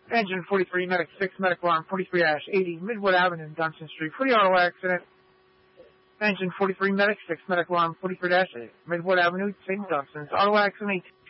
Engine 43, Medic 6, Medic Alarm 43-80, Midwood Avenue, Dunston Street, for the auto accident. Engine 43, Medic 6, Medic Alarm 43-8, Midwood Avenue, St. Dunstan's, auto accident